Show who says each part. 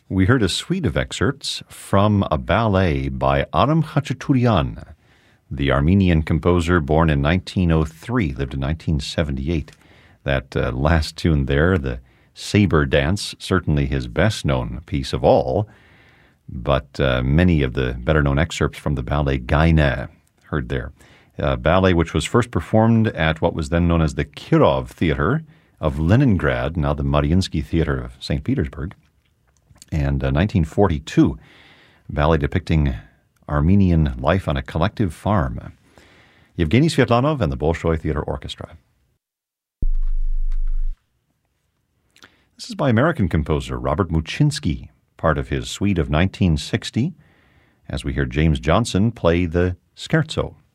Speaker 1: We heard a suite of excerpts from a ballet by Aram Khachaturian, the Armenian composer born in 1903, lived in 1978. That last tune there, the Saber Dance, certainly his best-known piece of all, but many of the better-known excerpts from the ballet Gaina heard there. A ballet which was first performed at what was then known as the Kirov Theater of Leningrad, now the Mariinsky Theater of St. Petersburg, and 1942, ballet depicting Armenian life on a collective farm. Yevgeny Svetlanov and the Bolshoi Theater Orchestra. This is by American composer Robert Muchinsky, part of his suite of 1960, as we hear James Johnson play the Scherzo.